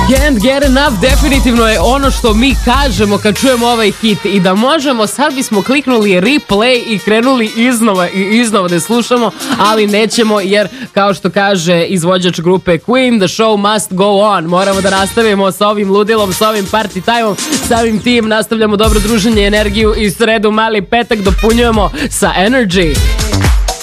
Can't get enough definitivno je ono što mi kažemo kad čujemo ovaj hit i da možemo, sad bismo kliknuli replay i krenuli iznova da slušamo, ali nećemo jer kao što kaže izvođač grupe Queen, the show must go on. Moramo da nastavimo sa ovim ludilom, sa ovim party time-om, samim tim nastavljamo dobro druženje, energiju i sredu mali petak dopunjujemo sa Energy.